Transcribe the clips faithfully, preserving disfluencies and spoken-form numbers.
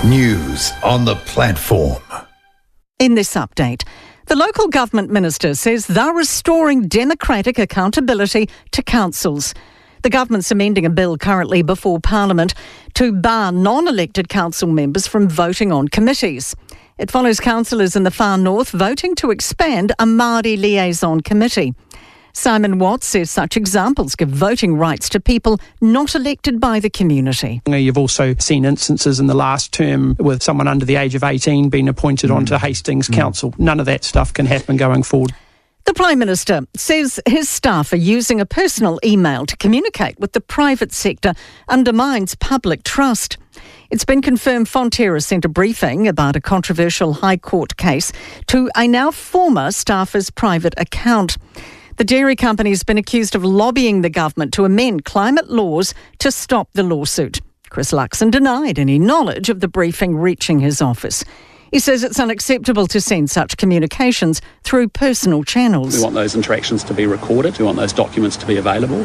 News on the platform. In this update, the local government minister says they're restoring democratic accountability to councils. The government's amending a bill currently before Parliament to bar non-elected council members from voting on committees. It follows councillors in the far north voting to expand a Māori liaison committee. Simon Watts says such examples give voting rights to people not elected by the community. You've also seen instances in the last term with someone under the age of eighteen being appointed mm. onto Hastings mm. Council. None of that stuff can happen going forward. The Prime Minister says his staff are using a personal email to communicate with the private sector undermines public trust. It's been confirmed Fonterra sent a briefing about a controversial High Court case to a now former staffer's private account. The dairy company has been accused of lobbying the government to amend climate laws to stop the lawsuit. Chris Luxon denied any knowledge of the briefing reaching his office. He says it's unacceptable to send such communications through personal channels. We want those interactions to be recorded. We want those documents to be available.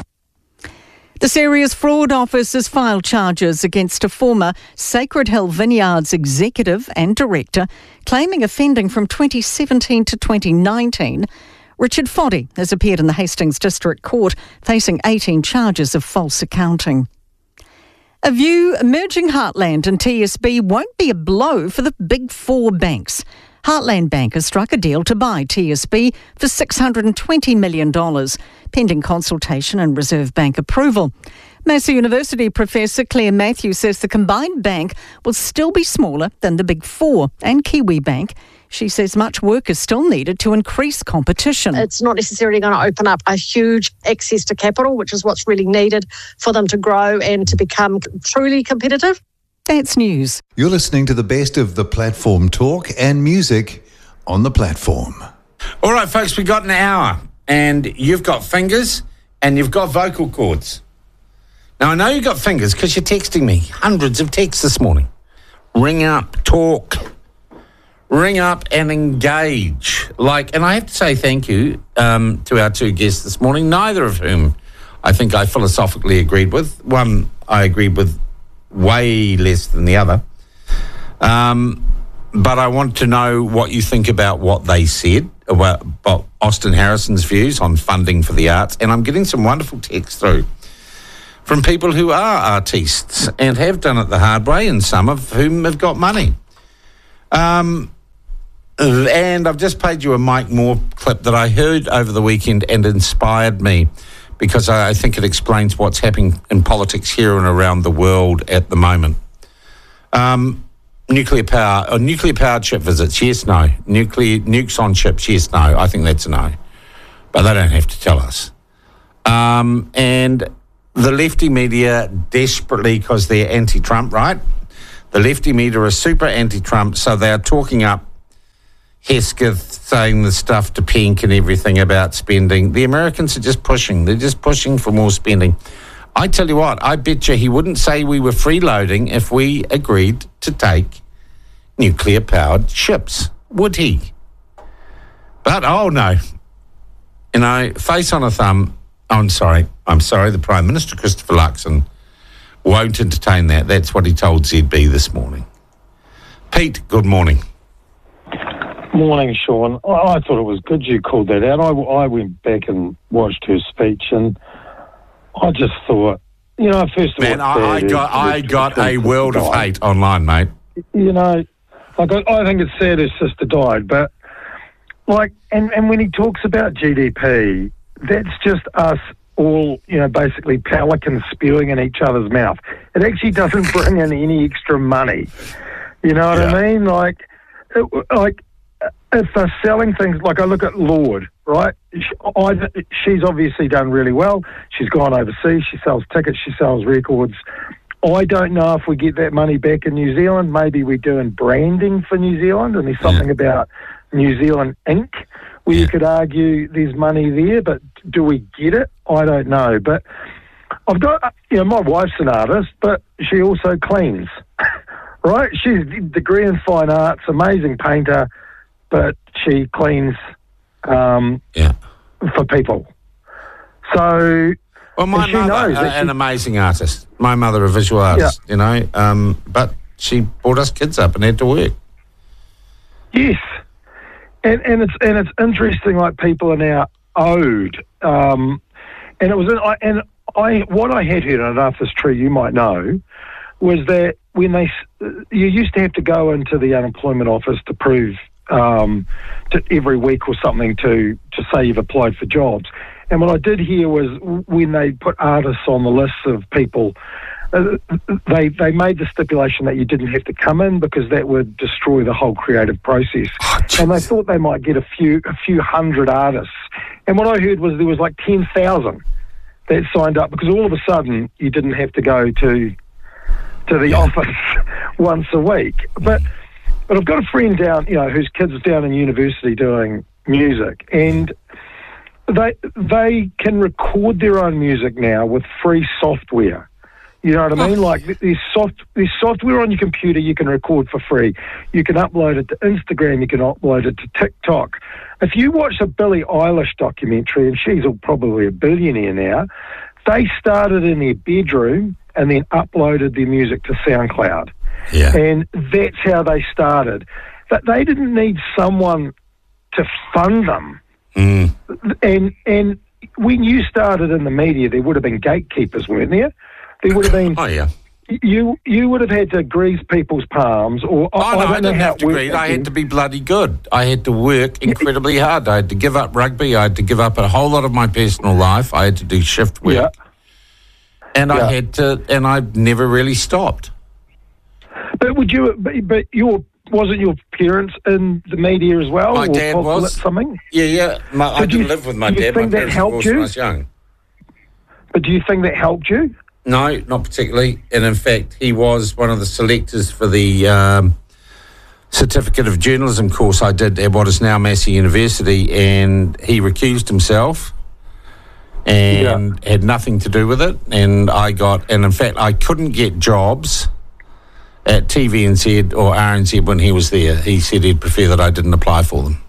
The Serious Fraud Office has filed charges against a former Sacred Hill Vineyards executive and director, claiming offending from twenty seventeen to twenty nineteen. Richard Foddy has appeared in the Hastings District Court, facing eighteen charges of false accounting. A view merging Heartland and T S B won't be a blow for the big four banks. Heartland Bank has struck a deal to buy T S B for six hundred twenty million dollars, pending consultation and Reserve Bank approval. Massey University Professor Claire Matthews says the combined bank will still be smaller than the big four and Kiwi Bank. She says much work is still needed to increase competition. It's not necessarily going to open up a huge access to capital, which is what's really needed for them to grow and to become truly competitive. That's news. You're listening to the best of the platform talk and music on the platform. All right, folks, we've got an hour, and you've got fingers and you've got vocal cords. Now, I know you've got fingers because you're texting me. Hundreds of texts this morning. Ring up, talk. Ring up and engage. Like, and I have to say thank you um, to our two guests this morning, neither of whom I think I philosophically agreed with. One I agreed with way less than the other. Um, but I want to know what you think about what they said, about, about Austin Harrison's views on funding for the arts. And I'm getting some wonderful texts through from people who are artistes and have done it the hard way, and some of whom have got money. Um... And I've just played you a Mike Moore clip that I heard over the weekend and inspired me, because I think it explains what's happening in politics here and around the world at the moment. Um, nuclear power, or nuclear powered ship visits, yes, no. Nuclear nukes on ships, yes, no. I think that's a no. But they don't have to tell us. Um, and the lefty media desperately, because they're anti-Trump, right? The lefty media are super anti-Trump, so they are talking up Hesketh, saying the stuff to Pink and everything about spending. The Americans are just pushing. They're just pushing for more spending. I tell you what, I bet you he wouldn't say we were freeloading if we agreed to take nuclear-powered ships, would he? But, oh no. You know, face on a thumb, oh, I'm sorry, I'm sorry, the Prime Minister, Christopher Luxon, won't entertain that. That's what he told Z B this morning. Pete, good morning. Morning, Sean. I, I thought it was good you called that out. I, I went back and watched her speech, and I just thought, you know, first of Man, all... Man, I got, I got a world of hate online, mate. You know, I, got, I think it's sad his sister died, but, like, and, and when he talks about G D P, that's just us all, you know, basically pelicans spewing in each other's mouth. It actually doesn't bring in any extra money. You know what yeah. I mean? Like, it, like... if they're selling things, like I look at Lord, right? She, I, she's obviously done really well. She's gone overseas. She sells tickets. She sells records. I don't know if we get that money back in New Zealand. Maybe we're doing branding for New Zealand, and there's something yeah. about New Zealand Incorporated where yeah. you could argue there's money there, but do we get it? I don't know. But I've got, you know, my wife's an artist, but she also cleans, right? She's a degree in fine arts, amazing painter, but she cleans um, yeah. for people. So, well, my mother, uh, an amazing artist. My mother, a visual artist, yeah. you know, um, but she brought us kids up and had to work. Yes, and and it's and it's interesting. Like people are now owed, um, and it was I and I what I had heard, and I don't know if it's true, you might know, was that when they you used to have to go into the unemployment office to prove um, to every week or something to to say you've applied for jobs. And what I did hear was when they put artists on the list of people, uh, they they made the stipulation that you didn't have to come in because that would destroy the whole creative process. Oh, and they thought they might get a few a few hundred artists. And what I heard was there was like ten thousand that signed up because all of a sudden you didn't have to go to to the yeah. office once a week. But but I've got a friend down, you know, whose kids down in university doing music, and They they can record their own music now with free software. You know what I mean? Oh. Like there's soft there's software on your computer you can record for free. You can upload it to Instagram. You can upload it to TikTok. If you watch a Billie Eilish documentary, and she's probably a billionaire now, they started in their bedroom and then uploaded their music to SoundCloud. Yeah. And that's how they started. But they didn't need someone to fund them. Mm. And and when you started in the media, there would have been gatekeepers, weren't there? There would have been. Oh yeah. You you would have had to grease people's palms, or oh, I, no, I, don't I didn't know have to grease. I had to be bloody good. I had to work incredibly hard. I had to give up rugby. I had to give up a whole lot of my personal life. I had to do shift work, yeah. and yeah. I had to, and I never really stopped. But would you? But, but your. Wasn't your parents in the media as well? My or dad was. Something? Yeah, yeah. My, so I didn't you, live with my do you dad. Think my that helped you? When I was young. But do you think that helped you? No, not particularly. And in fact, he was one of the selectors for the um, certificate of journalism course I did at what is now Massey University, and he recused himself and yeah. had nothing to do with it. And I got, and in fact, I couldn't get jobs at T V N Z or R N Z when he was there. He said he'd prefer that I didn't apply for them.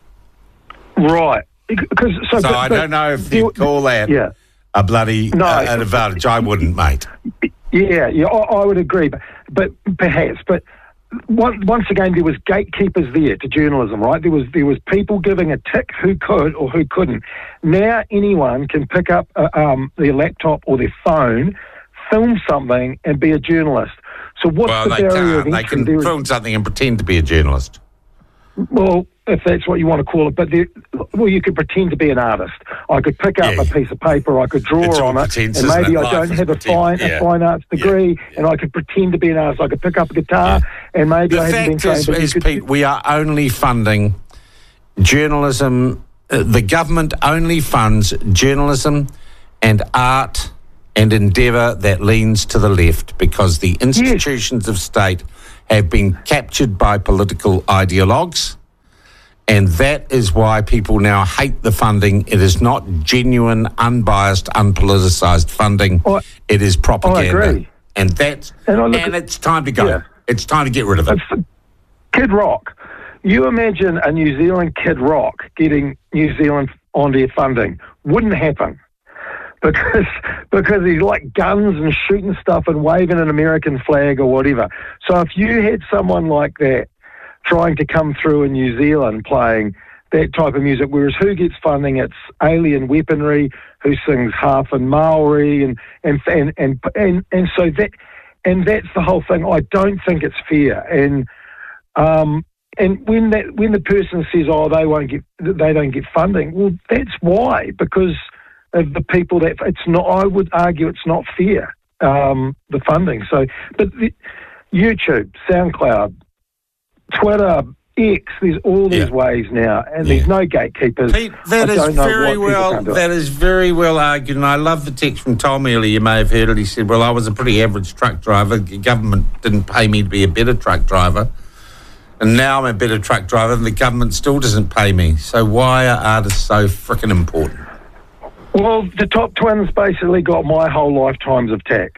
Right. Because so, so but, I but don't know if you'd call that yeah. a bloody no, uh, an advantage. I wouldn't, mate. Yeah, yeah, I, I would agree. But, but perhaps, but one, once again, there was gatekeepers there to journalism, right? There was there was people giving a tick who could or who couldn't. Now anyone can pick up uh, um, their laptop or their phone, film something, and be a journalist. So what's well, the they barrier can't. of They entry? can film something and pretend to be a journalist. Well, if that's what you want to call it, but there, well, you could pretend to be an artist. I could pick up yeah. a piece of paper, I could draw It's on it, pretense, and maybe it? I Life don't have a pretend. fine, yeah. a fine arts degree, yeah. Yeah. and I could pretend to be an artist. I could pick up a guitar, yeah. and maybe the I haven't been fact is, trained. is could, Pete, we are only funding journalism. Uh, the government only funds journalism and art and endeavour that leans to the left, because the institutions yes. of state have been captured by political ideologues, and that is why people now hate the funding. It is not genuine, unbiased, unpoliticised funding. I, it is propaganda. I agree. And that's and, and at, it's time to go. Yeah. It's time to get rid of it. It's Kid Rock. You imagine a New Zealand Kid Rock getting New Zealand on their funding. Wouldn't happen. Because because he's like guns and shooting stuff and waving an American flag or whatever. So if you had someone like that trying to come through in New Zealand playing that type of music, whereas who gets funding? It's alien weaponry, who sings half in Maori, and and and and and, and so that and that's the whole thing. I don't think it's fair. And um and when that when the person says, oh, they won't get they don't get funding, well, that's why, because of the people that it's not. I would argue it's not fair, um, the funding. So, but the, YouTube, SoundCloud, Twitter, X, there's all these yeah. ways now, and yeah. there's no gatekeepers. Pete, that I is very well. That is very well argued, and I love the text from Tom earlier. You may have heard it. He said, "Well, I was a pretty average truck driver. The government didn't pay me to be a better truck driver, and now I'm a better truck driver, and the government still doesn't pay me. So why are artists so frickin' important?" Well, the Top Twins basically got my whole lifetimes of tax.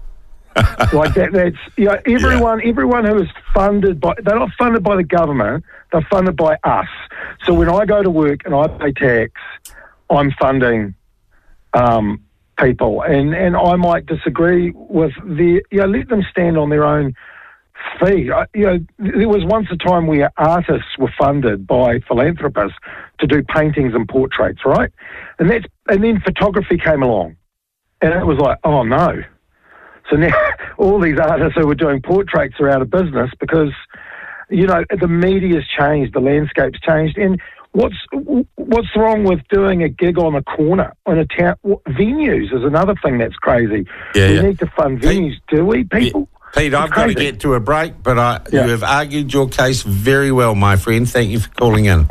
Like that, that's, you know, everyone, yeah. everyone who is funded by, they're not funded by the government, they're funded by us. So when I go to work and I pay tax, I'm funding um, people. And, and I might disagree with the, you know, let them stand on their own fee. I, you know, there was once a time where artists were funded by philanthropists to do paintings and portraits, right? And that's and then photography came along, and it was like, oh no. So now all these artists who were doing portraits are out of business because, you know, the media's changed, the landscape's changed, and what's what's wrong with doing a gig on a corner on a town? Venues is another thing that's crazy. Yeah, we yeah. need to fund venues, Pete, do we, people? Yeah. Pete, I've got to get to a break, but I, yeah. you have argued your case very well, my friend. Thank you for calling in.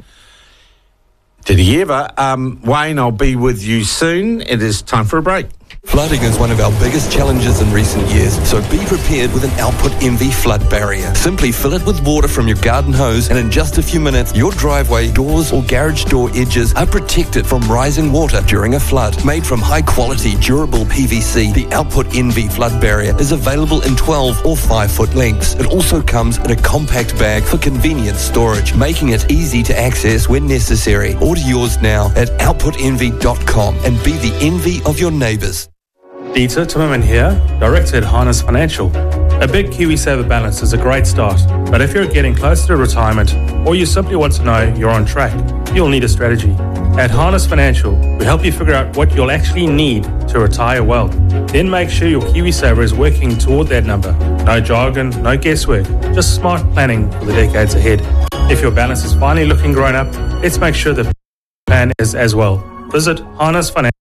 Did he ever? Um, Wayne, I'll be with you soon. It is time for a break. Flooding is one of our biggest challenges in recent years, so be prepared with an Output Envy flood barrier. Simply fill it with water from your garden hose, and in just a few minutes, your driveway, doors, or garage door edges are protected from rising water during a flood. Made from high-quality, durable P V C, the Output Envy flood barrier is available in twelve or five foot lengths. It also comes in a compact bag for convenient storage, making it easy to access when necessary. Order yours now at output envy dot com and be the envy of your neighbours. Dieter Timmerman here, Director at Harness Financial. A big KiwiSaver balance is a great start, but if you're getting closer to retirement or you simply want to know you're on track, you'll need a strategy. At Harness Financial, we help you figure out what you'll actually need to retire well. Then make sure your KiwiSaver is working toward that number. No jargon, no guesswork, just smart planning for the decades ahead. If your balance is finally looking grown up, let's make sure the plan is as well. Visit harness financial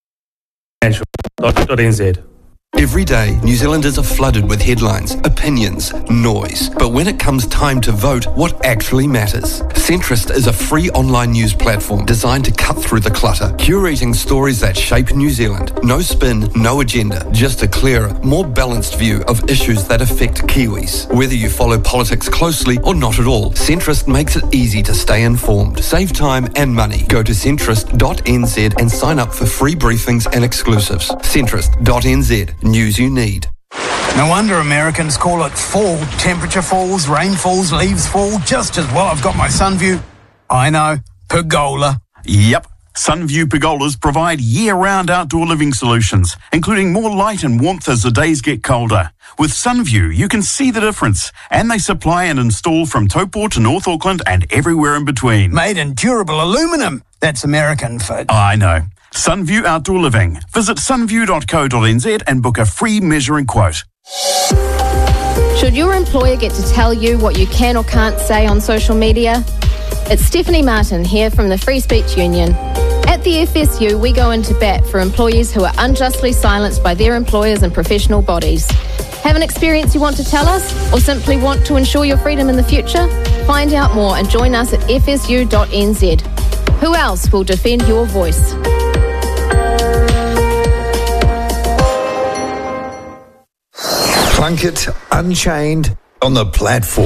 dot n z. Every day, New Zealanders are flooded with headlines, opinions, noise. But when it comes time to vote, what actually matters? Centrist is a free online news platform designed to cut through the clutter, curating stories that shape New Zealand. No spin, no agenda, just a clearer, more balanced view of issues that affect Kiwis. Whether you follow politics closely or not at all, Centrist makes it easy to stay informed, save time and money. Go to centrist dot n z and sign up for free briefings and exclusives. centrist dot n z. News you need. No wonder Americans call it fall. Temperature falls, rain falls, leaves fall, just as well I've got my Sunview. I know, pergola. Yep. Sunview pergolas provide year-round outdoor living solutions, including more light and warmth as the days get colder. With Sunview, you can see the difference, and they supply and install from Taupo to North Auckland and everywhere in between. Made in durable aluminum. That's American for... I know. Sunview Outdoor Living. Visit sunview dot co dot n z and book a free measuring quote. Should your employer get to tell you what you can or can't say on social media? It's Stephanie Martin here from the Free Speech Union. At the F S U, we go into bat for employees who are unjustly silenced by their employers and professional bodies. Have an experience you want to tell us, or simply want to ensure your freedom in the future? Find out more and join us at f s u dot n z. Who else will defend your voice? Plunkett Unchained on the platform.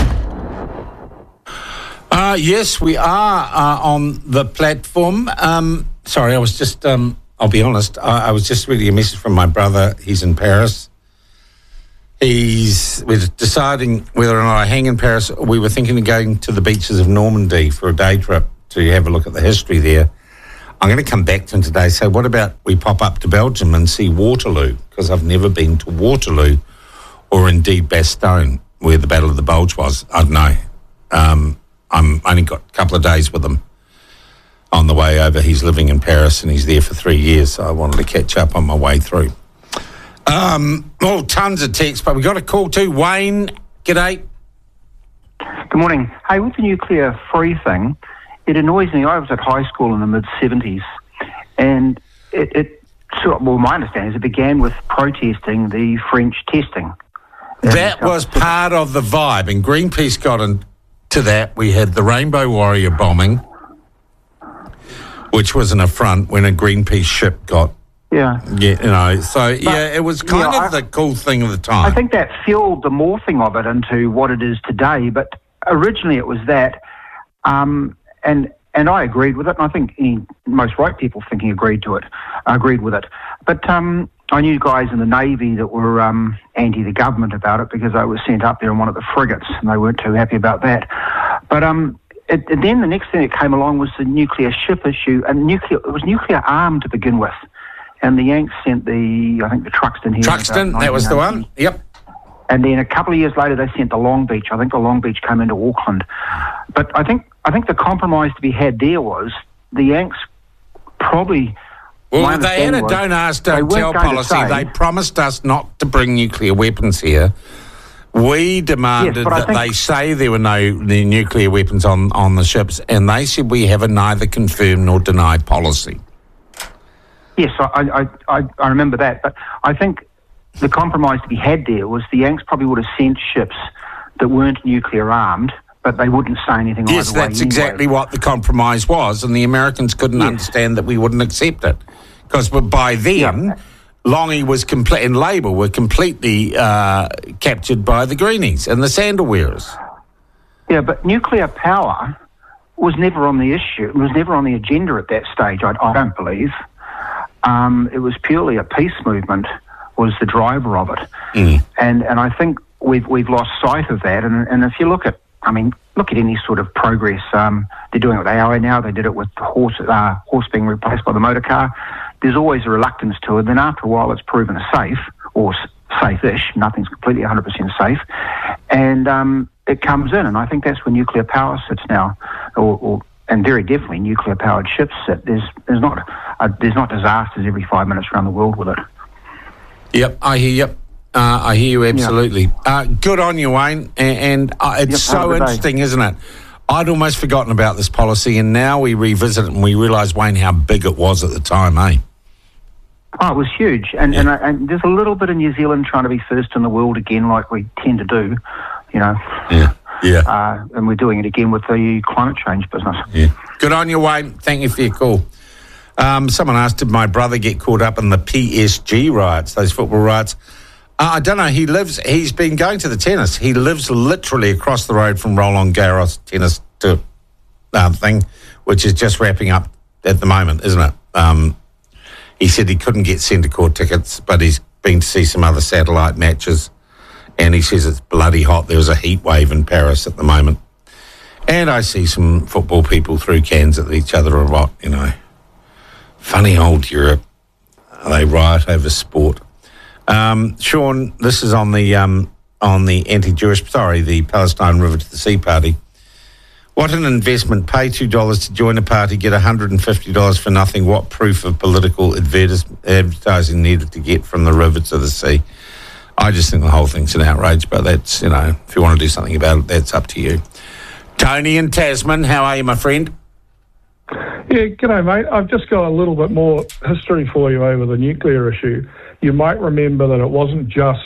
Uh, yes, we are uh, on the platform. Um, sorry, I was just, um, I'll be honest, I, I was just reading a message from my brother. He's in Paris. He's, we're deciding whether or not I hang in Paris. We were thinking of going to the beaches of Normandy for a day trip to have a look at the history there. I'm going to come back to him today. So what about we pop up to Belgium and see Waterloo? Because I've never been to Waterloo, or indeed Bastogne, where the Battle of the Bulge was. I don't know. Um, I'm only got a couple of days with him on the way over. He's living in Paris and he's there for three years, so I wanted to catch up on my way through. Um, well, tons of texts, but we got a call too. Wayne, g'day. Good morning. Hey, with the nuclear free thing, it annoys me. I was at high school in the mid seventies, and it, it sort of, well, my understanding is it began with protesting the French testing. That was part of the vibe, and Greenpeace got into that. We had the Rainbow Warrior bombing, which was an affront when a Greenpeace ship got, yeah, yeah, you know. So but, yeah, it was kind yeah, of I, the cool thing of the time. I think that fueled the morphing of it into what it is today. But originally, it was that, um, and and I agreed with it. And I think any, most right people thinking agreed to it, agreed with it. But um, I knew guys in the Navy that were um, anti the government about it because I was sent up there on one of the frigates, and they weren't too happy about that. But um, it, and then the next thing that came along was the nuclear ship issue, and nuclear it was nuclear armed to begin with, and the Yanks sent the I think the Truxton here. Truxton, that was the one. Yep. and then a couple of years later they sent the Long Beach. I think the Long Beach came into Auckland. But I think I think the compromise to be had there was the Yanks probably... Well, they had a was, don't ask, don't tell policy. Say, they promised us not to bring nuclear weapons here. We demanded yes, that they say there were no the nuclear weapons on, on the ships, and they said we have a neither confirmed nor denied policy. Yes, I, I, I, I remember that. But I think the compromise to be had there was the Yanks probably would have sent ships that weren't nuclear armed, but they wouldn't say anything yes, either way. Yes, that's exactly anyway. what the compromise was, and the Americans couldn't yes. understand that we wouldn't accept it. Because by then, yeah. Longy was complete, and Labour were completely uh, captured by the Greenies and the sandal wearers. Yeah, but nuclear power was never on the issue. It was never on the agenda at that stage, I, I don't believe. Um, it was purely a peace movement was the driver of it. Mm. And and I think we've we've lost sight of that. And, and if you look at, I mean, look at any sort of progress. Um, they're doing it with A I now. They did it with the horse, uh, horse being replaced by the motor car. There's always a reluctance to it. Then after a while, it's proven safe, or safe-ish. Nothing's completely one hundred percent safe. And um, it comes in, and I think that's where nuclear power sits now, or, or and very definitely nuclear-powered ships sit. There's there's not uh, there's not disasters every five minutes around the world with it. Yep, I hear you. Uh, I hear you absolutely. Yeah. Uh, good on you, Wayne. And, and uh, it's yep, so interesting, isn't it? I'd almost forgotten about this policy, and now we revisit it and we realise, Wayne, how big it was at the time, eh? Oh, it was huge. And, yeah. and, uh, and there's a little bit of New Zealand trying to be first in the world again, like we tend to do, you know. Yeah, yeah. Uh, and we're doing it again with the climate change business. Yeah. Good on you, Wayne. Thank you for your call. Um, someone asked, did my brother get caught up in the P S G riots, those football riots? Uh, I don't know. He lives, he's been going to the tennis. He lives literally across the road from Roland Garros tennis to, uh, thing, which is just wrapping up at the moment, isn't it? Um, he said he couldn't get centre court tickets, but he's been to see some other satellite matches. And he says it's bloody hot. There's a heat wave in Paris at the moment. And I see some football people throw cans at each other a lot, you know. Funny old Europe. They riot over sport. Um, Sean, this is on the um, on the anti-Jewish, sorry, the Palestine River to the Sea party. What an investment. Pay two dollars to join a party, get one hundred fifty dollars for nothing. What proof of political advertis- advertising needed to get from the river to the sea? I just think the whole thing's an outrage, but that's, you know, if you want to do something about it, that's up to you. Tony in Tasman, how are you, my friend? Yeah, g'day, mate. I've just got a little bit more history for you over the nuclear issue. You might remember that it wasn't just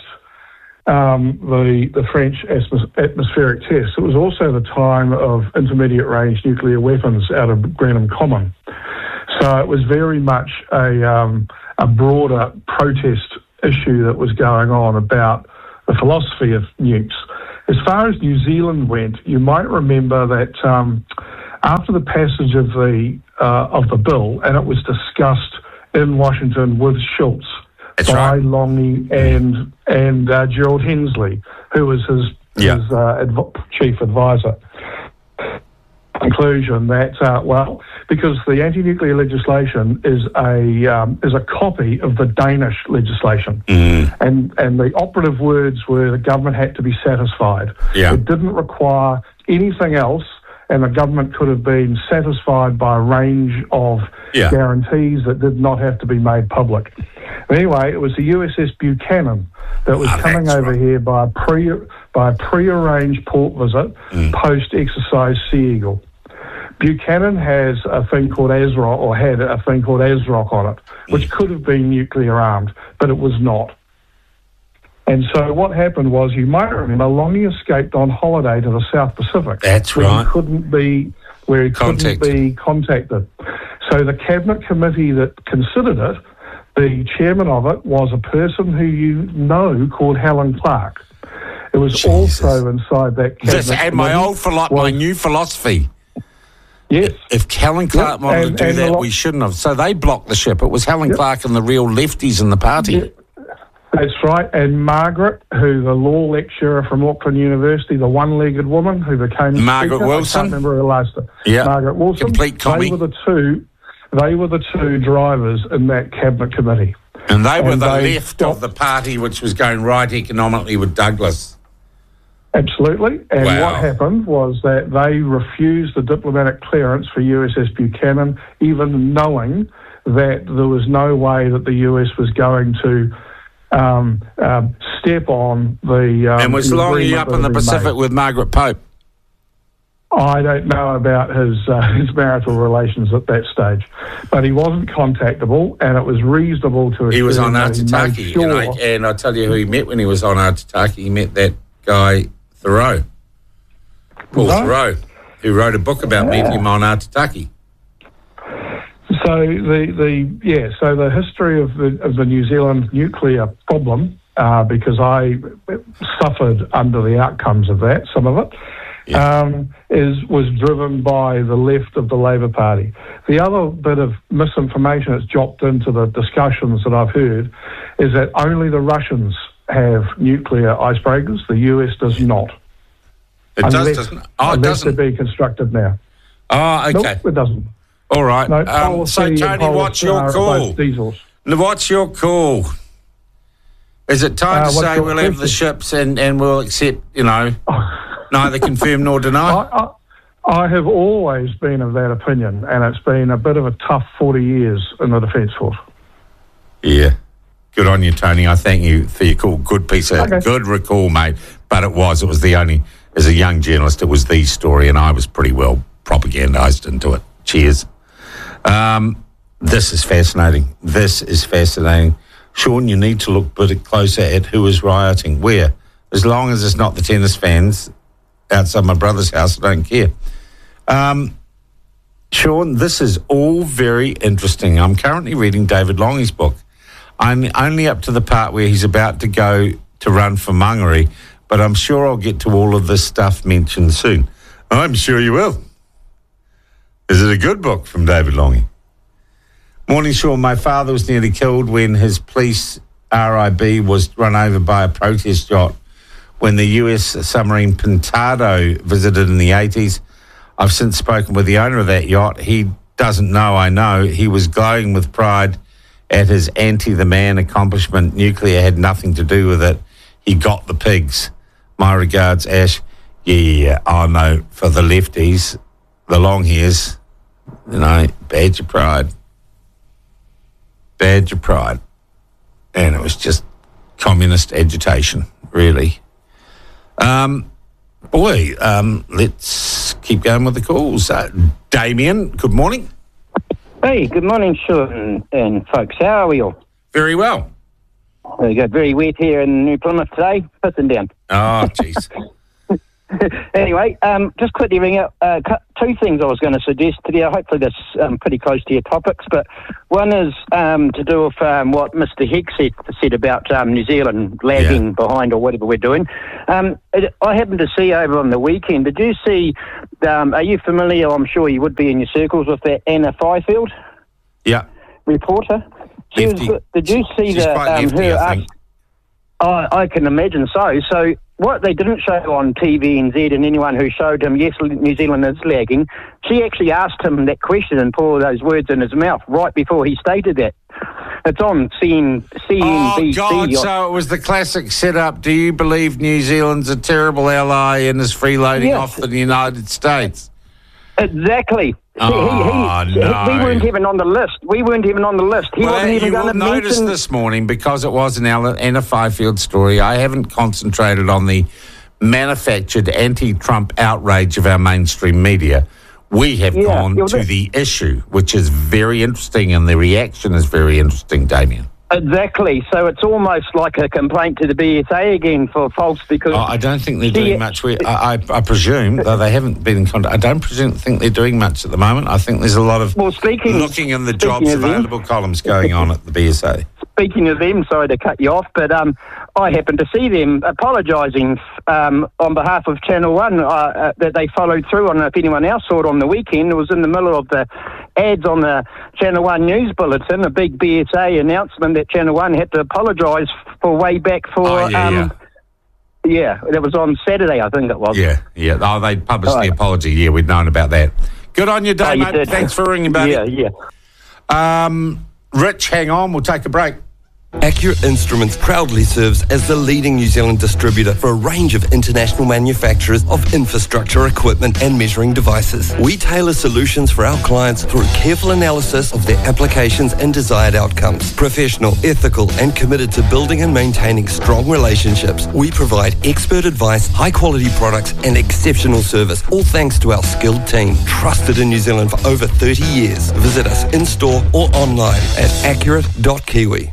um, the the French atmospheric test. It was also the time of intermediate-range nuclear weapons out of Grenham Common. So it was very much a um, a broader protest issue that was going on about the philosophy of nukes. As far as New Zealand went, you might remember that um, after the passage of the uh, of the bill, and it was discussed in Washington with Schultz, That's by right. Longy and and uh, Gerald Hensley, who was his, yeah. his uh, adv- chief advisor. Conclusion that uh, well, because the anti-nuclear legislation is a um, is a copy of the Danish legislation, mm. and and the operative words were the government had to be satisfied. Yeah. It didn't require anything else, and the government could have been satisfied by a range of yeah. guarantees that did not have to be made public. Anyway, it was the U S S Buchanan that was oh, coming over right. here by a pre by a pre-arranged port visit mm. post-exercise Sea Eagle. Buchanan has a thing called ASROC, or had a thing called ASROC on it, which mm. could have been nuclear armed, but it was not. And so what happened was, you might remember, Longy escaped on holiday to the South Pacific. That's where right. He couldn't be, where he Contact. couldn't be contacted. So the cabinet committee that considered it, the chairman of it was a person who you know called Helen Clark. It was Jesus. also inside that cabinet This, and my committee old philo- was- my new philosophy. Yes. If Helen Clark Yep, wanted and- to do and that, the lo- we shouldn't have. So they blocked the ship. It was Helen Yep. Clark and the real lefties in the party. Yeah, that's right. And Margaret, who the law lecturer from Auckland University, the one-legged woman who became Margaret speaker, Wilson. I can't remember her last name. Yeah. Margaret Wilson. Complete commie. They were the two. They were the two drivers in that cabinet committee. And they were And the they left of the party which was going right economically with Douglas. Absolutely. And Wow. what happened was that they refused the diplomatic clearance for U S S Buchanan, even knowing that there was no way that the U S was going to um, um, step on the... Um, and was the Longy agreement up that in the had been Pacific made. with Margaret Pope? I don't know about his uh, his marital relations at that stage, but he wasn't contactable, and it was reasonable to He was assume on that he made Arataki, sure- and, I, and I tell you who he met when he was on Arataki. He met that guy Thoreau, Paul Right. Thoreau, who wrote a book about meeting him on Arataki. So the, the yeah, so the history of the of the New Zealand nuclear problem, uh, because I suffered under the outcomes of that, some of it, um, is was driven by the left of the Labour Party. The other bit of misinformation that's dropped into the discussions that I've heard is that only the Russians have nuclear icebreakers. The U S does not. It does, Unless- doesn't? Oh, it unless doesn't. they're being constructed now. Oh, okay. Nope, it doesn't. All right. No, um, policy so, and Tony, policy what's your are call? both diesels. Now, what's your call? Is it time Uh, to what's say your we'll have the question? ships and, and we'll accept, you know, neither confirm nor deny? I, I, I have always been of that opinion, and it's been a bit of a tough forty years in the Defence Force. Yeah. Good on you, Tony. I thank you for your call. Good piece of, Okay. good recall, mate. But it was, it was the only, as a young journalist, it was the story, and I was pretty well propagandised into it. Cheers. Um, this is fascinating. This is fascinating. Sean, you need to look a bit closer at who is rioting. Where? As long as it's not the tennis fans outside my brother's house, I don't care. Um, Sean, this is all very interesting. I'm currently reading David Longy's book. I'm only up to the part where he's about to go to run for Mangere, but I'm sure I'll get to all of this stuff mentioned soon. I'm sure you will. Is it a good book from David Longy? Morning, Sean. My father was nearly killed when his police R I B was run over by a protest yacht when the U S submarine Pintado visited in the eighties. I've since spoken with the owner of that yacht. He doesn't know I know. He was glowing with pride at his anti-the-man accomplishment. Nuclear had nothing to do with it. He got the pigs. My regards, Ash. Yeah, yeah, yeah. I know. For the lefties, the long hairs, you know, badge of pride. Badge of pride. And it was just communist agitation, really. Um, boy, um, let's keep going with the calls. Uh, Damien, good morning. Hey, good morning, Sean and folks. How are we all? Very well. Very good. Very wet here in New Plymouth today. Pissing down. Oh, jeez. Anyway, um, just quickly ring up uh, cu- two things I was going to suggest to you. Hopefully this is um, pretty close to your topics, but one is um, to do with um, what Mister Hicks said, said about um, New Zealand lagging Yeah. behind or whatever we're doing. Um, it, I happened to see over on the weekend, did you see, um, are you familiar, I'm sure you would be in your circles, with that Anna Fifield Yeah. reporter? She was, Lefty. did you see She's the, quite um, lefty, her I ask- think. I, I can imagine so. So what they didn't show on T V N Z and anyone who showed him, yes, New Zealand is lagging, she actually asked him that question and put those words in his mouth right before he stated that. It's on C N B C. Oh, God, so it was the classic setup. Do you believe New Zealand's a terrible ally and is freeloading Yes. off the United States? Exactly. Oh, he, he, no. We weren't even on the list. We weren't even on the list. He Well, wasn't even you going will to notice mention... this morning, because it was an Anna Fifield story, I haven't concentrated on the manufactured anti-Trump outrage of our mainstream media. We have Yeah, gone you're to the- the issue, which is very interesting, and the reaction is very interesting, Damien. Exactly. So it's almost like a complaint to the B S A again for false because... Oh, I don't think they're she- doing much. We, I, I, I presume, though they haven't been in contact, I don't presume, think they're doing much at the moment. I think there's a lot of Well, speaking... looking in the speaking jobs of them- available columns going on at the B S A. Speaking of them, sorry to cut you off, but um, I happened to see them apologising um, on behalf of Channel One uh, uh, that they followed through. I don't know if anyone else saw it on the weekend. It was in the middle of the ads on the Channel One news bulletin, a big B S A announcement that Channel One had to apologise for way back for... Oh, yeah, um, yeah. that was on Saturday, I think it was. Yeah, yeah. Oh, they published All the right. apology. Yeah, we'd known about that. Good on you, Oh, Dave, you mate. did. Thanks for ringing, buddy. Yeah, yeah. Um, Rich, hang on. We'll take a break. Accurate Instruments proudly serves as the leading New Zealand distributor for a range of international manufacturers of infrastructure equipment and measuring devices. We tailor solutions for our clients through careful analysis of their applications and desired outcomes. Professional, ethical, and committed to building and maintaining strong relationships, we provide expert advice, high-quality products, and exceptional service, all thanks to our skilled team, trusted in New Zealand for over thirty years. Visit us in-store or online at accurate dot kiwi.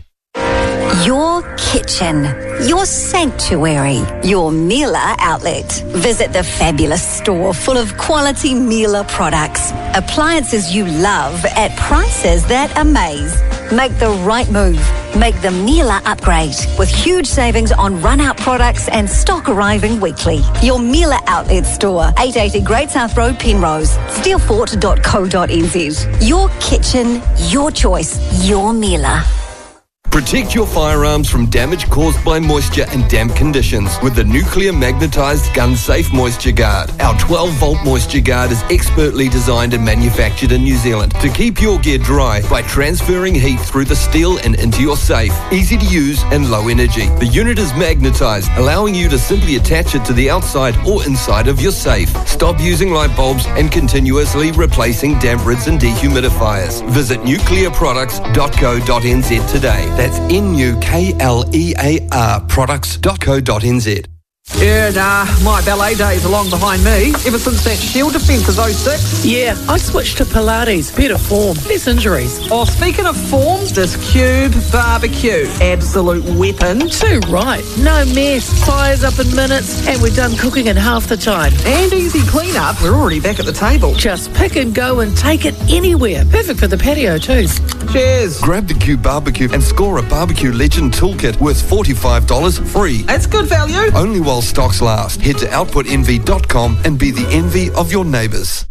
Your kitchen, your sanctuary, your Miele outlet. Visit the fabulous store full of quality Miele products. Appliances you love at prices that amaze. Make the right move. Make the Miele upgrade with huge savings on run-out products and stock arriving weekly. Your Miele outlet store, eight eighty Great South Road, Penrose, steelfort dot co dot n z. Your kitchen, your choice, your Miele. Protect your firearms from damage caused by moisture and damp conditions with the Nuclear Magnetized Gun Safe Moisture Guard. Our twelve volt moisture guard is expertly designed and manufactured in New Zealand to keep your gear dry by transferring heat through the steel and into your safe. Easy to use and low energy. The unit is magnetized, allowing you to simply attach it to the outside or inside of your safe. Stop using light bulbs and continuously replacing damp rids and dehumidifiers. Visit nuclear products dot co dot n z today. That's N U K L E A R products dot co dot n z. Yeah, nah, my ballet days are long behind me. Ever since that Shield defence was oh six. Yeah, I switched to Pilates. Better form, less injuries. Oh, speaking of form, this Cube barbecue. Absolute weapon. Too right. No mess. Fires up in minutes, and we're done cooking in half the time. And easy clean-up. We're already back at the table. Just pick and go and take it anywhere. Perfect for the patio too. Cheers. Grab the Cube barbecue and score a barbecue legend toolkit worth forty-five dollars free. That's good value. Only while stocks last. Head to output envy dot com and be the envy of your neighbours.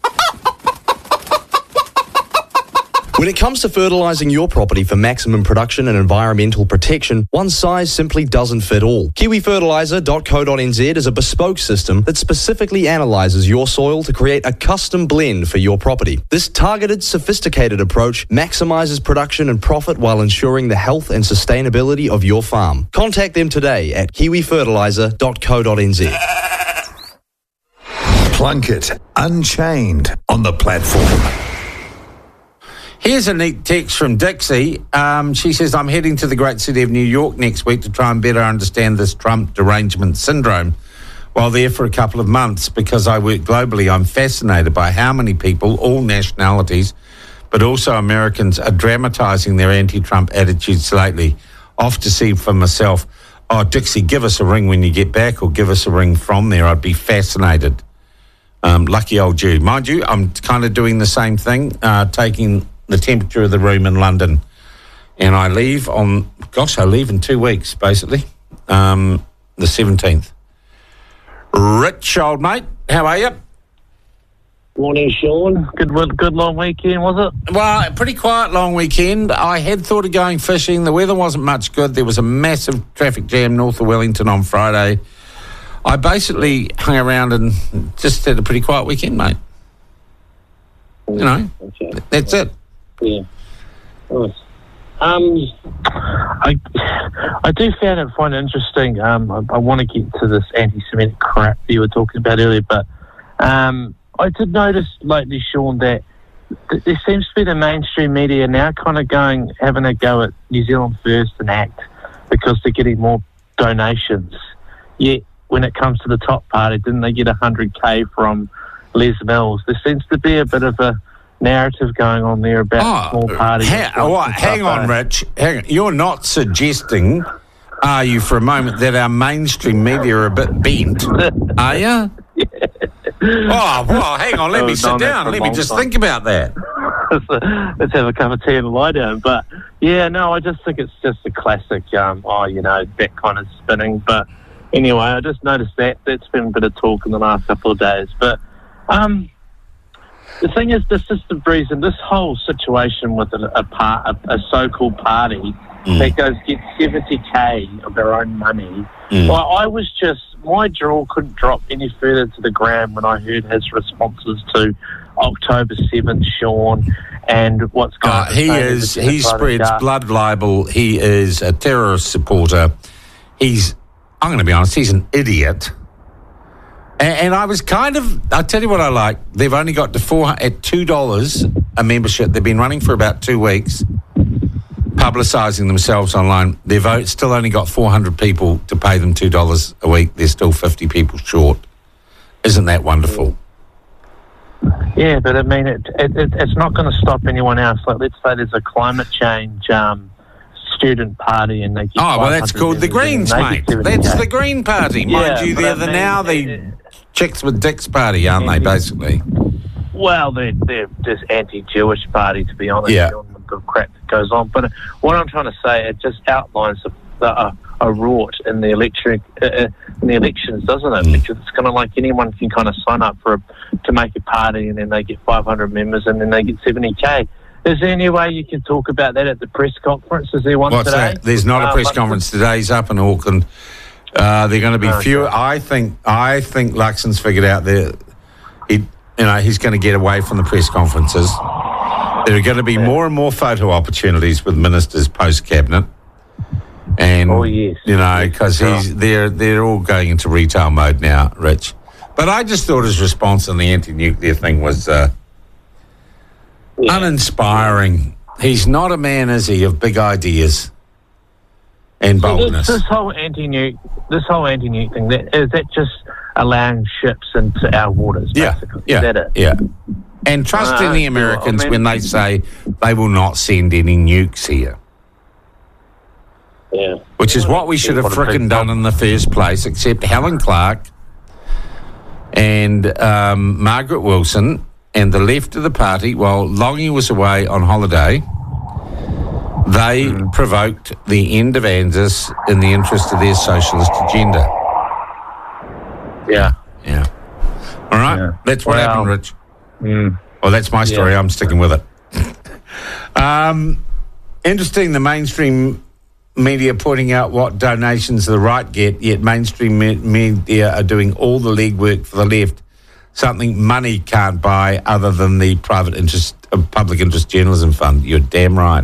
When it comes to fertilising your property for maximum production and environmental protection, one size simply doesn't fit all. kiwi fertiliser dot co dot n z is a bespoke system that specifically analyses your soil to create a custom blend for your property. This targeted, sophisticated approach maximises production and profit while ensuring the health and sustainability of your farm. Contact them today at kiwi fertiliser dot co dot n z. Plunkett Unchained on the platform. Here's a neat text from Dixie. Um, she says, I'm heading to the great city of New York next week to try and better understand this Trump derangement syndrome. While there for a couple of months, because I work globally, I'm fascinated by how many people, all nationalities, but also Americans, are dramatising their anti-Trump attitudes lately. Off to see for myself. Oh, Dixie, give us a ring when you get back, or give us a ring from there. I'd be fascinated. Um, lucky old you. Mind you, I'm kind of doing the same thing, uh, taking the temperature of the room in London. And I leave on, gosh, I leave in two weeks, basically, um, the seventeenth. Rich, old mate, how are you? Morning, Sean. Good good long weekend, was it? Well, a pretty quiet long weekend. I had thought of going fishing. The weather wasn't much good. There was a massive traffic jam north of Wellington on Friday. I basically hung around and just had a pretty quiet weekend, mate. You know, okay. That's it. Yeah. Nice. Um, I I do find it find it interesting. Um, I, I want to get to this anti-Semitic crap that you were talking about earlier, but um, I did notice lately, Sean, that th- there seems to be the mainstream media now kind of going, having a go at New Zealand First and ACT because they're getting more donations. Yet, when it comes to the top party, didn't they get one hundred K from Les Mills? There seems to be a bit of a narrative going on there about oh, small parties. Ha- what, hang on, Rich. Hang on. You're not suggesting, are you, for a moment, that our mainstream media are a bit bent? Are you? Yeah. Oh, well, hang on. Let me sit down. Let me just time. think about that. Let's have a cup of tea and lie down. But, yeah, no, I just think it's just a classic, um, oh, you know, that kind of spinning. But anyway, I just noticed that. That's been a bit of talk in the last couple of days. But, um... the thing is, this is the reason, this whole situation with a, a, part, a, a so-called party mm. that goes get seventy K of their own money. Mm. Well, I was just, my jaw couldn't drop any further to the ground when I heard his responses to October seventh, Sean, and what's going on. Uh, he is, he spreads blood libel. He is a terrorist supporter. He's, I'm going to be honest, he's an idiot. And, and I was kind of, I'll tell you what I like. They've only got to four, at two dollars a membership. They've been running for about two weeks, publicising themselves online. Their vote still only got four hundred people to pay them two dollars a week. They're still fifty people short. Isn't that wonderful? Yeah, but I mean, it, it, it, it's not going to stop anyone else. Like, let's say there's a climate change um, student party, and they get oh well, that's called the Greens, mate. That's the Green Party, mind yeah, you. They're the I mean, now the it, chicks with dicks party, aren't they? Basically. Well, they're they're just anti-Jewish party, to be honest. Yeah. The crap that goes on, but what I'm trying to say, it just outlines the, the, uh, a rort in the election, uh, in the elections, doesn't it? Mm. Because it's kind of like anyone can kind of sign up for a, to make a party, and then they get five hundred members, and then they get seventy K. Is there any way you can talk about that at the press conference? Is there one What's today? That? There's not a press uh, conference today. He's up in Auckland. Uh, they're going to be okay. fewer. I think. I think Luxon's figured out that he, you know, he's going to get away from the press conferences. There are going to be yeah. more and more photo opportunities with ministers post cabinet, and oh, yes. you know, because he's they're they're all going into retail mode now, Rich. But I just thought his response on the anti-nuclear thing was uh, yeah. uninspiring. He's not a man, is he, of big ideas and so boldness. This, this whole anti-nuke, this whole anti-nuke thing, that, is that just allowing ships into our waters? Basically? Yeah, yeah, is that it? yeah. And trust uh, in the Americans I mean, when they say they will not send any nukes here. Yeah. Which is what we should have frickin' done in the first place, except Helen Clark and um, Margaret Wilson and the left of the party, while Longy was away on holiday, they mm. provoked the end of ANZUS in the interest of their socialist agenda. Yeah. Yeah. All right? Yeah. That's what well, happened, Rich. Mm. Well, that's my story. Yeah. I'm sticking with it. um, interesting, the mainstream media pointing out what donations the right get, yet mainstream me- media are doing all the legwork for the left, something money can't buy other than the private interest, uh, public interest journalism fund. You're damn right.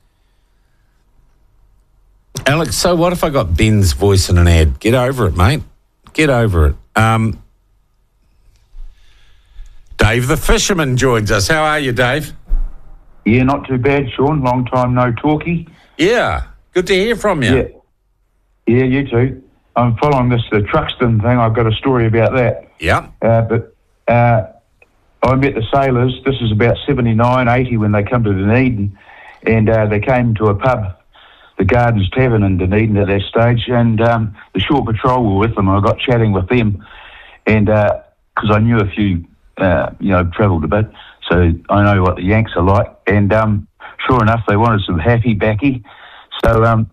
Alex, so what if I got Ben's voice in an ad? Get over it, mate. Get over it. Um... Dave the Fisherman joins us. How are you, Dave? Yeah, not too bad, Sean. Long time no talkie. Yeah, good to hear from you. Yeah, yeah, you too. I'm following this the Truxton thing. I've got a story about that. Yeah. Uh, but uh, I met the sailors. This is about seventy-nine, eighty when they come to Dunedin, and uh, they came to a pub, the Gardens Tavern in Dunedin at that stage, and um, the Shore Patrol were with them. I got chatting with them, and because uh, I knew a few. Uh, you know, travelled a bit, so I know what the Yanks are like. And um, sure enough, they wanted some happy backy. So um,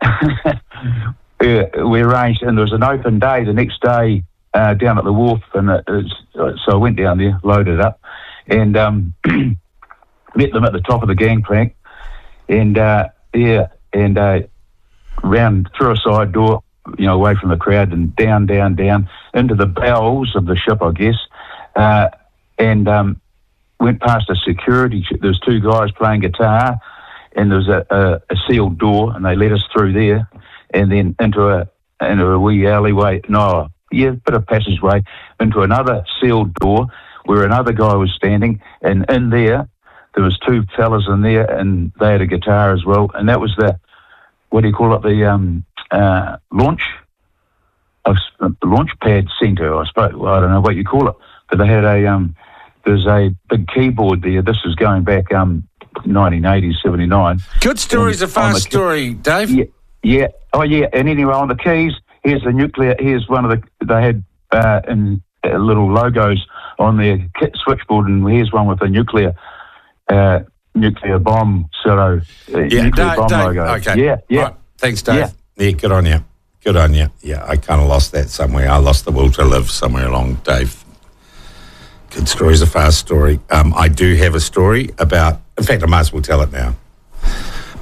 we arranged, and there was an open day the next day uh, down at the wharf, and it was, so I went down there, loaded up, and um, met them at the top of the gangplank, and uh, yeah, and uh, round through a side door, you know, away from the crowd, and down, down, down into the bowels of the ship, I guess. Uh, and um, went past a security. There was two guys playing guitar, and there was a, a, a sealed door, and they let us through there, and then into a into a wee alleyway. No, yeah, bit of passageway into another sealed door where another guy was standing, and in there there was two fellas in there, and they had a guitar as well, and that was the what do you call it? The um, uh, launch, uh, launch pad centre, I suppose. Well, I don't know what you call it. But they had a, um, there's a big keyboard there. This is going back um, nineteen eighty, seventy-nine. Good story's a fast story, Dave. Yeah, yeah. Oh, yeah. And anyway, on the keys, here's the nuclear, here's one of the, they had uh, in, uh, little logos on their kit switchboard, and here's one with the nuclear uh, nuclear bomb, sort of uh, yeah, nuclear Dave, bomb Dave, logo. Okay. Yeah, yeah. Right. Thanks, Dave. Yeah. yeah, good on you. Good on you. Yeah, I kind of lost that somewhere. I lost the will to live somewhere along, Dave. Good story's a fast story. Um, I do have a story about, in fact, I might as well tell it now.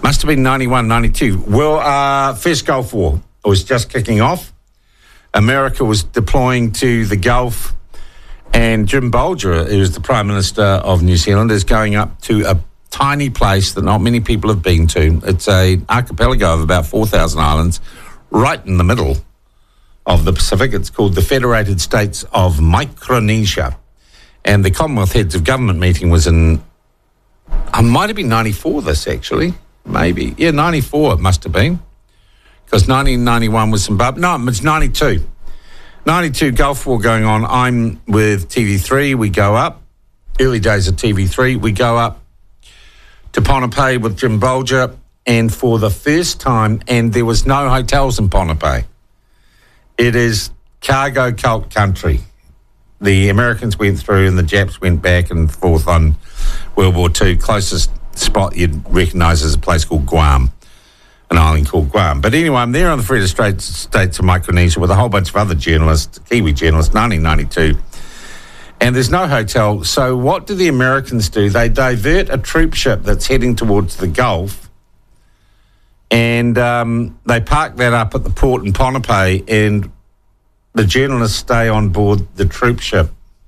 Must have been ninety-one, ninety-two. Well, uh, first Gulf War was just kicking off. America was deploying to the Gulf, and Jim Bolger, who was the Prime Minister of New Zealand, is going up to a tiny place that not many people have been to. It's an archipelago of about four thousand islands, right in the middle of the Pacific. It's called the Federated States of Micronesia. And the Commonwealth Heads of Government meeting was in, I might have been ninety-four this actually, maybe. Yeah, ninety-four it must have been. Because nineteen ninety-one was Zimbabwe. No, it's ninety-two. ninety-two Gulf War going on. I'm with T V three. We go up. Early days of T V three. We go up to Ponape with Jim Bolger. And for the first time, and there was no hotels in Ponape. It is cargo cult country. The Americans went through and the Japs went back and forth on World War Two. Closest spot you'd recognise is a place called Guam, an island called Guam. But anyway, I'm there on the Federated States of Micronesia with a whole bunch of other journalists, Kiwi journalists, nineteen ninety-two. And there's no hotel. So what do the Americans do? They divert a troop ship that's heading towards the Gulf, and um, they park that up at the port in Ponape, and the journalists stay on board the troop ship.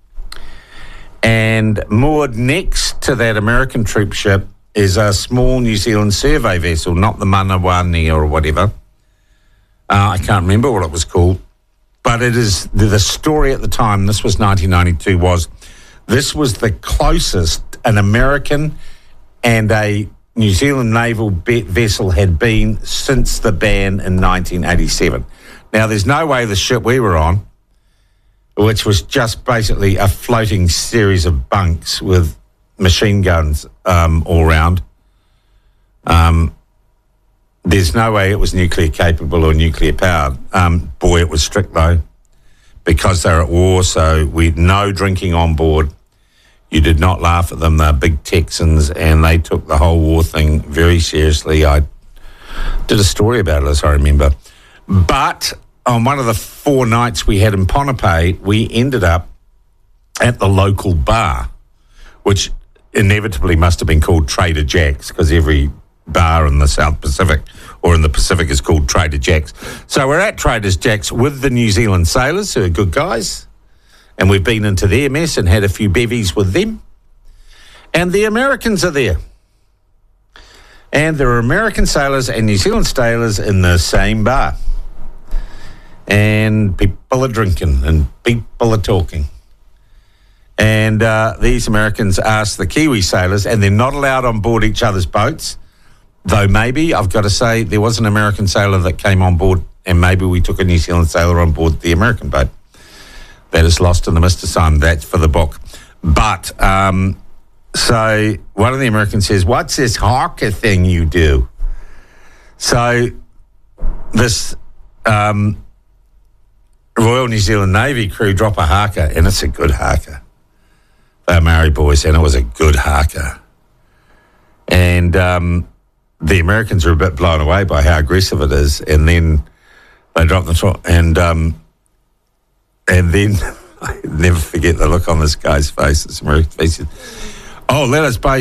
And moored next to that American troop ship is a small New Zealand survey vessel, not the Manawani or whatever. Uh, I can't remember what it was called. But it is, the, the story at the time, this was nineteen ninety-two, was this was the closest an American and a New Zealand naval be- vessel had been since the ban in nineteen eighty-seven. Now, there's no way the ship we were on, which was just basically a floating series of bunks with machine guns um, all around, um, there's no way it was nuclear capable or nuclear powered. Um, boy, it was strict though, because they're at war, so we no drinking on board. You did not laugh at them. They're big Texans, and they took the whole war thing very seriously. I did a story about it, as I remember. But on one of the four nights we had in Ponape, we ended up at the local bar, which inevitably must have been called Trader Jack's, because every bar in the South Pacific or in the Pacific is called Trader Jack's. So we're at Trader Jack's with the New Zealand sailors, who are good guys, and we've been into their mess and had a few bevies with them. And the Americans are there. And there are American sailors and New Zealand sailors in the same bar. And people are drinking and people are talking. And uh, these Americans ask the Kiwi sailors, and they're not allowed on board each other's boats, though maybe, I've got to say, there was an American sailor that came on board, and maybe we took a New Zealand sailor on board the American boat. That is lost in the mist of time. That's for the book. But, um, so one of the Americans says, "What's this hawker thing you do?" So this um, Royal New Zealand Navy crew drop a haka, and it's a good haka. They're Maori boys, and it was a good haka. And um, the Americans are a bit blown away by how aggressive it is, and then they drop the top, and um, and then I never forget the look on this guy's face. This American face. Oh, let us buy